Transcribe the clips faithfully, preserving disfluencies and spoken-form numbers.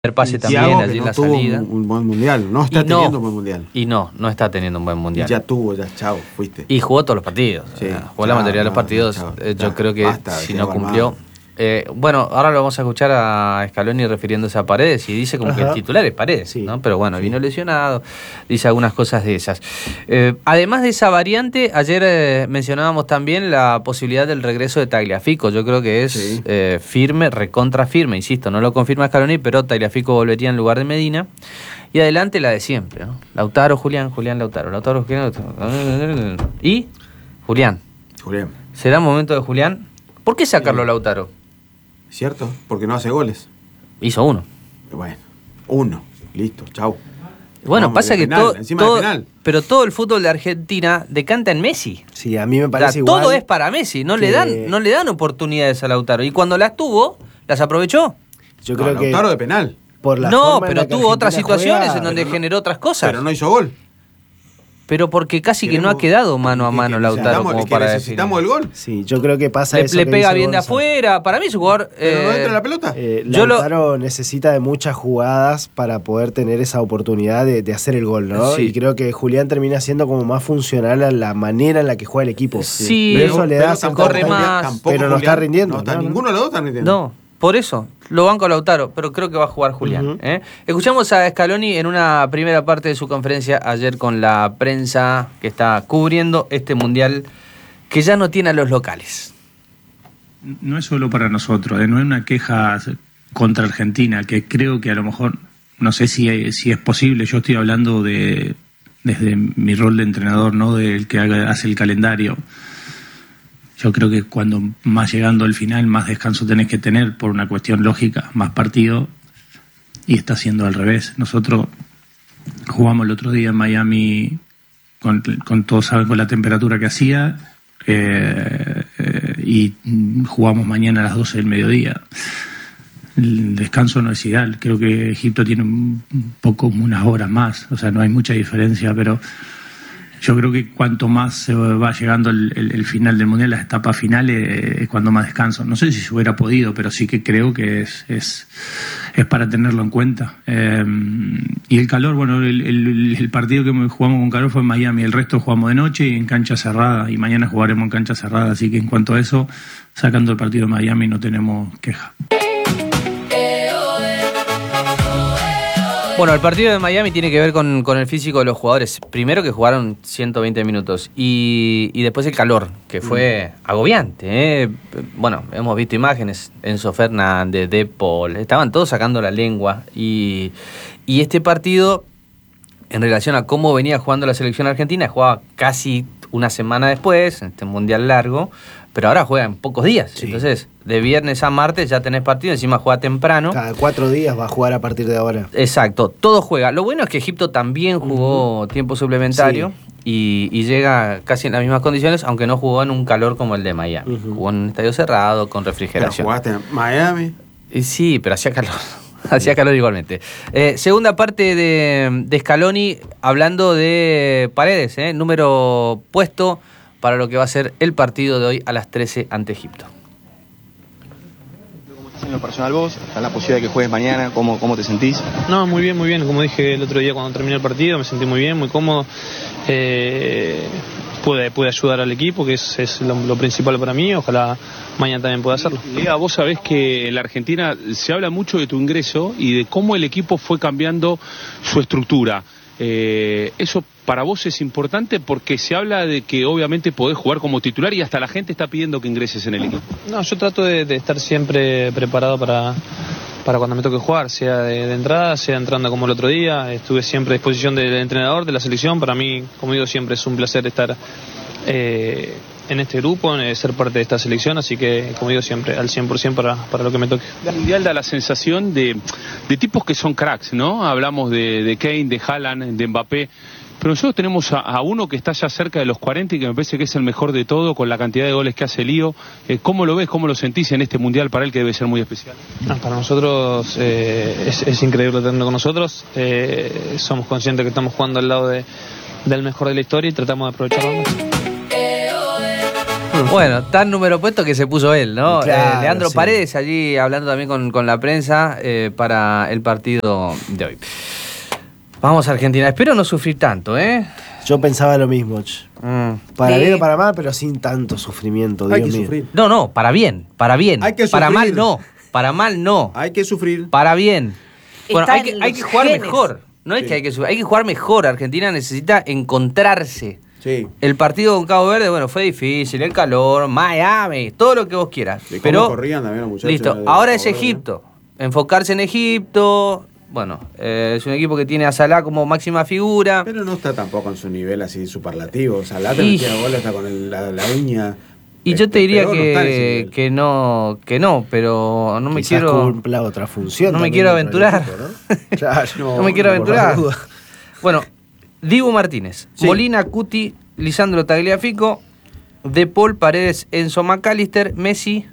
pase también allí en la tuvo salida. Un, un buen mundial, no está Y no, teniendo un buen mundial. Y no, no está teniendo un buen mundial. Y ya tuvo, ya chao, fuiste. Y jugó todos los partidos. Sí, jugó chao, la mayoría de los no, partidos. chao, eh, yo ya, creo que basta, si quedó no cumplió. armado. Eh, bueno, ahora lo vamos a escuchar a Scaloni refiriéndose a Paredes y dice como Ajá. que el titular es Paredes, Sí. ¿no? Pero bueno, Sí. vino lesionado, dice algunas cosas de esas. Eh, además de esa variante, ayer eh, mencionábamos también la posibilidad del regreso de Tagliafico. Yo creo que es Sí. eh, firme, recontra firme, insisto, no lo confirma Scaloni, pero Tagliafico volvería en lugar de Medina. Y adelante la de siempre, ¿no? Lautaro, Julián, Julián, Lautaro, Lautaro, Julián, Lautaro. Y Julián. Julián, ¿Será momento de Julián? ¿Por qué sacarlo a Lautaro? ¿cierto? Porque no hace goles. Hizo uno. Bueno, uno, listo, chau. Bueno, Vamos, pasa de que penal, todo, encima todo- de penal. pero todo el fútbol de Argentina decanta en Messi. Sí, a mí me O sea, parece igual. todo es para Messi, no le que- dan, no le dan oportunidades a Lautaro. Y cuando las tuvo, las aprovechó. Yo No, creo que Lautaro de penal, por la No, forma en pero la que tuvo otras Argentina situaciones juega, en donde pero no- generó otras cosas. pero no hizo gol. Pero porque casi que no Queremos- ha quedado mano a que- mano que Lautaro necesitamos- como es que para necesitamos definir. el gol. Sí, yo creo que pasa Le, eso le que pega dice bien de Gonza. afuera. Para mí es un jugador. Pero no eh, entra la pelota. Eh, Yo lo- Lautaro necesita de muchas jugadas para poder tener esa oportunidad de, de hacer el gol, ¿no? Sí. Y creo que Julián termina siendo como más funcional a la manera en la que juega el equipo. Sí, Pero eso le da Pero cierta tampoco corre Julián- más, tampoco pero no Julián- está rindiendo, No está, no, no. ninguno de los dos está rindiendo. No, por eso. Lo banco a Lautaro, pero creo que va a jugar Julián. Ujú. ¿eh? Escuchamos a Scaloni en una primera parte de su conferencia ayer con la prensa que está cubriendo este mundial que ya no tiene a los locales. No es solo para nosotros, eh, no es una queja contra Argentina, que creo que a lo mejor, no sé si, si es posible, yo estoy hablando de desde mi rol de entrenador, no del que haga- hace el calendario. Yo creo que cuando más llegando al final, más descanso tenés que tener por una cuestión lógica, más partido, y está siendo al revés. Nosotros jugamos el otro día en Miami con, con todos saben con la temperatura que hacía, eh, eh, y mm, jugamos mañana a las doce del mediodía. El descanso no es ideal, creo que Egipto tiene un un poco unas horas más, o sea, no hay mucha diferencia, pero yo creo que cuanto más se va llegando el, el, el final del mundial, las etapas finales, eh, es cuando más descanso. No sé si se hubiera podido, pero sí que creo que es es, es para tenerlo en cuenta. Eh, y el calor, bueno, el, el, el partido que jugamos con calor fue en Miami, el resto jugamos de noche y en cancha cerrada, y mañana jugaremos en cancha cerrada, así que en cuanto a eso, sacando el partido de Miami no tenemos queja. Bueno, el partido de Miami tiene que ver con, con el físico de los jugadores. Primero que jugaron ciento veinte minutos y, y después el calor, que fue agobiante. ¿eh? Bueno, hemos visto imágenes, Enzo Fernández, De Paul, estaban todos sacando la lengua. Y, y este partido, en relación a cómo venía jugando la selección argentina, jugaba casi una semana después, en este mundial largo, pero ahora juega en pocos días. Sí. Entonces, de viernes a martes ya tenés partido, encima juega temprano. Cada cuatro días va a jugar a partir de ahora. Exacto, todo juega. Lo bueno es que Egipto también jugó tiempo suplementario y, y llega casi en las mismas condiciones, aunque no jugó en un calor como el de Miami. Ujú. Jugó en un estadio cerrado, con Pero refrigeración. jugaste en Miami. Y sí, pero hacía calor. Hacía calor igualmente. Eh, segunda parte de, de Scaloni, hablando de Paredes, ¿eh? Número puesto para lo que va a ser el partido de hoy a las trece ante Egipto. ¿Cómo estás en lo personal vos? ¿Está la posibilidad de que juegues mañana? ¿Cómo, cómo te sentís? No, muy bien, muy bien. Como dije el otro día cuando terminé el partido, me sentí muy bien, muy cómodo. Eh, pude, pude ayudar al equipo, que es, es lo, lo principal para mí. Ojalá mañana también pueda hacerlo. Lea, vos sabés que en la Argentina se habla mucho de tu ingreso y de cómo el equipo fue cambiando su estructura. Eh, eso para vos es importante porque se habla de que obviamente podés jugar como titular y hasta la gente está pidiendo que ingreses en el equipo. No, yo trato de, de estar siempre preparado para, para cuando me toque jugar, sea de, de entrada, sea entrando como el otro día. Estuve siempre a disposición del entrenador, de la selección. Para mí, como digo, siempre es un placer estar eh, en este grupo, en ser parte de esta selección, así que, como digo, siempre al cien por ciento para, para lo que me toque. El Mundial da la sensación de, de tipos que son cracks, ¿no? Hablamos de, de Kane, de Haaland, de Mbappé, pero nosotros tenemos a, a uno que está ya cerca de los cuarenta y que me parece que es el mejor de todo con la cantidad de goles que hace Lío. Eh, ¿Cómo lo ves, cómo lo sentís en este Mundial para él que debe ser muy especial? No, para nosotros eh, es, es increíble tenerlo con nosotros. Eh, somos conscientes que estamos jugando al lado de, del mejor de la historia y tratamos de aprovecharlo más. Bueno, tan número puesto que se puso él, ¿no? Claro, eh, Leandro sí. Paredes allí hablando también con, con la prensa eh, para el partido de hoy. Vamos a Argentina. Espero no sufrir tanto, ¿eh? Yo pensaba lo mismo, ch. Mm. Para Sí. bien o para mal, pero sin tanto sufrimiento, Hay Dios que mío. sufrir. No, no, para bien, para bien. Hay que para sufrir. mal no, para mal no, Hay que sufrir. para bien. Bueno, Está hay en que, hay los que jugar genes. mejor. No es Sí. que hay que sufrir, hay que jugar mejor. Argentina necesita encontrarse. Sí. El partido con Cabo Verde, bueno, fue difícil, el calor, Miami, todo lo que vos quieras. Y cómo Pero corrían también los muchachos, listo, ¿no? de ahora es Cabo Verde. Egipto. Enfocarse en Egipto. Bueno, eh, es un equipo que tiene a Salah como máxima figura. Pero no está tampoco en su nivel así superlativo. Salah Y- te metía goles hasta con el- la, la uña. Y yo te Este, diría pero no está en ese que, nivel. que no, que no, pero no me Quizás quiero. cumpla otra función. no me también quiero dentro del aventurar. equipo, ¿no? Claro. No me quiero por aventurar. las dudas. Bueno, Dibu Martínez, Sí. Molina, Cuti, Lisandro Tagliafico, De Paul, Paredes, Enzo McAllister, Messi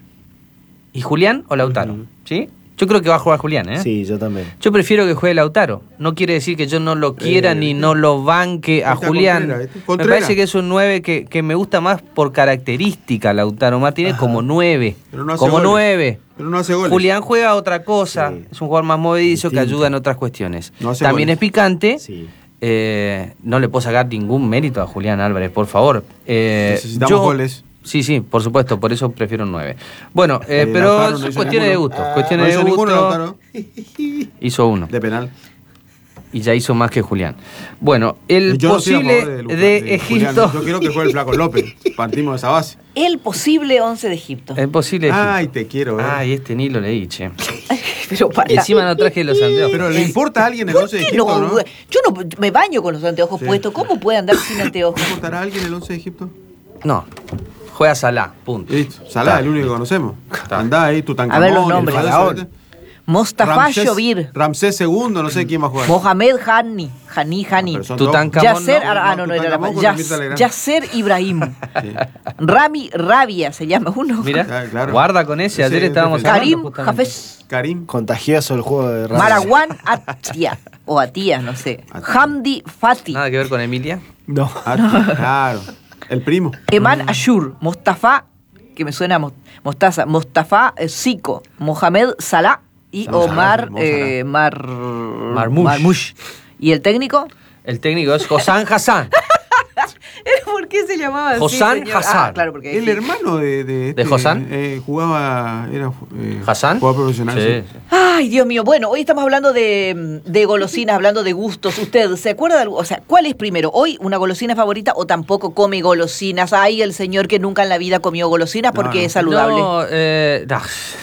y Julián o Lautaro. Ujú. ¿Sí? Yo creo que va a jugar Julián, ¿eh? Sí, yo también. Yo prefiero que juegue Lautaro. No quiere decir que yo no lo quiera Eh, ni ¿viste? no lo banque a Ahí está Julián. Contreras, ¿viste? Me Contreras. parece que es un nueve que, que me gusta más por característica Lautaro Martínez Ajá. como nueve. Pero no hace Como goles. nueve. Pero no hace goles. Julián juega otra cosa. Sí. Es un jugador más movedizo que Distinto. ayuda en otras cuestiones. No hace También goles. es picante. Sí. Eh, no le puedo sacar ningún mérito a Julián Álvarez, por favor. Eh, Necesitamos yo- goles. Sí, sí, por supuesto, por eso prefiero un nueve. Bueno, eh, Eh, pero Lautaro no son hizo cuestiones de ninguno. gusto. Ah, cuestiones no de hizo ninguno, gusto. Lautaro. Hizo uno. De penal. Y ya hizo más que Julián. Bueno, el Yo no estoy a posible favor de, Luca- de, de Julián. Egipto. Yo quiero que juegue el Flaco López. Partimos de esa base. El posible once de Egipto. El posible de Egipto. Ay, te quiero ver. Ay, este ni lo leí, che. Pero para. Y encima no traje los anteojos. Pero ¿le importa a alguien el ¿Por once de qué Egipto, no? no? Yo no me baño con los anteojos Sí. puestos. ¿Cómo puede andar sin anteojos? ¿Le importará a alguien el once de Egipto? No. Juega Salah, punto. Listo. Salah, Está. el único que conocemos. Está. Andá ahí, Tutankamón. A ver los el nombres. faraón, ¿viste? Mostafa Ramsés- Shovir. Ramsés segundo, no sé quién va a jugar. Mohamed Hani. Hani, Hani. Pero son Tutankamón. Yasser, no, ah, no, no, era Tutankamón con Yas- Mirta Legrand. Yasser Ibrahim. Sí. Rami Rabia se llama uno. Mira, Ah, claro. guarda con ese. Ese Ayer es estábamos defensor. Karim hablando justamente. Hafez. Karim. Contagioso el juego de Ramos. Marwan Atia. O Atia, no sé. Atia. Hamdi Fati. Nada que ver con Emilia. No. Ah, claro. El primo. Eman Ashur. Mustafa, que me suena a Mos- Mostaza. Mustafa eh, Zico. Mohamed Salah. Y Salah, Omar Salah, eh, Mar... Marmoush. Marmoush. ¿Y el técnico? El técnico es Hossam Hassan. ¿Por qué se llamaba así? Hossam señor? Hassan. Ah, claro, porque El hermano de. ¿De, ¿De Hossam? Eh, jugaba. Era. Eh, ¿Hassan? Jugador profesional. Sí. Sí. Ay, Dios mío. Bueno, hoy estamos hablando de, de golosinas, hablando de gustos. ¿Usted se acuerda de algo? O sea, ¿cuál es primero? ¿Hoy una golosina favorita o tampoco come golosinas? Ay, el señor que nunca en la vida comió golosinas No, porque no. es saludable. No, eh, no.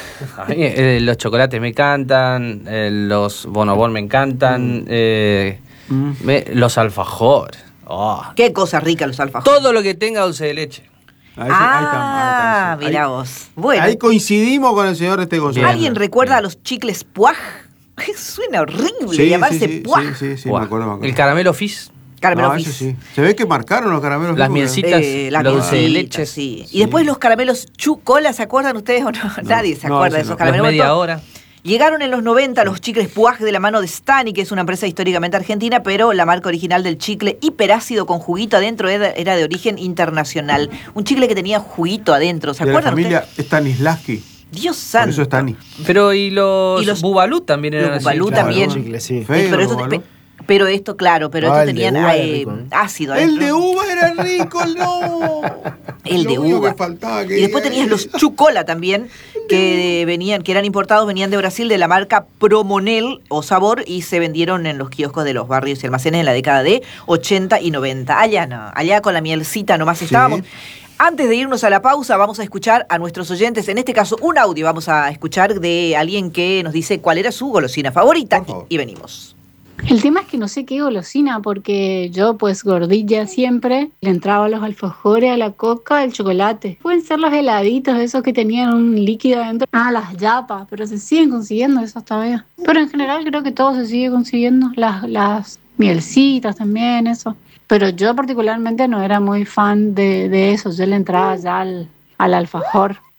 A mí, eh, los chocolates me encantan, eh, los bonobón me encantan, eh, Mm. me- los alfajores. Oh. Qué cosa rica los alfajores. Todo lo que tenga dulce de leche. Ahí, sí, ahí Ah, está, ahí está. mira Ahí- vos. Bueno, Ahí coincidimos con el señor este González. ¿alguien recuerda a los chicles Puaj? Suena horrible Sí, llamarse sí, sí, Puaj. sí, sí, sí, Buah. me acuerdo, me acuerdo. El caramelo fizz, Caramelo No, Fizz. ese sí. Se ve que marcaron los caramelos. Las Fizz, mielcitas. Eh, las los dulce de mielcitas, leche. sí. Sí. Y después los caramelos Chucola, ¿se acuerdan ustedes o no? Nadie se no, acuerda de ese esos no. Los caramelos. media Bueno, hora. llegaron en los noventa los chicles Puaj de la mano de Stani, que es una empresa históricamente argentina, pero la marca original del chicle hiperácido con juguito adentro era, era de origen internacional. Un chicle que tenía juguito adentro, ¿se De la acuerdan familia ustedes? Stanislavski. Dios Por santo. eso es Stani. Pero y los, Y los- Bubalú también eran los así. Bubalú claro. también. Chicle, sí. Eh, Feo, pero, esto- ¿no? pe- pero esto, claro, pero Ah, estos el de tenían uva era eh, rico, ¿eh? ácido El adentro. de uva era rico, no. El Lo de único uva. que faltaba que Y después diga tenías eso. los Chucola también, que venían, que eran importados, venían de Brasil de la marca Promonel o Sabor y se vendieron en los kioscos de los barrios y almacenes en la década de ochenta y noventa. Allá no, allá con la mielcita nomás estábamos. Antes de irnos a la pausa, vamos a escuchar a nuestros oyentes, en este caso un audio vamos a escuchar de alguien que nos dice cuál era su golosina favorita Por favor. y, y venimos. El tema es que no sé qué golosina, porque yo pues gordilla siempre, le entraba a los alfajores, a la coca, al chocolate. Pueden ser los heladitos, esos que tenían un líquido adentro. Ah, las yapas, pero se siguen consiguiendo esos todavía. Pero en general creo que todo se sigue consiguiendo, las, las mielcitas también, eso. Pero yo particularmente no era muy fan de, de eso, yo le entraba ya al, al alfajor.